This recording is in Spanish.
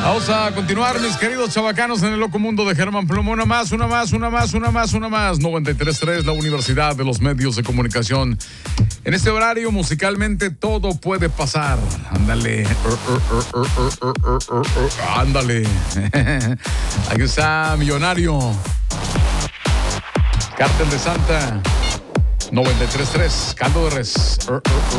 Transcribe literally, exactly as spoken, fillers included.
Vamos a continuar, mis queridos chavacanos, en el loco mundo de Germán Plomo. Una más, una más, una más, una más, una más. noventa y tres punto tres, la Universidad de los Medios de Comunicación. En este horario, musicalmente, todo puede pasar. Ándale. Ándale. Aquí está Millonario. Cártel de Santa. noventa y tres punto tres, Caldo de Res.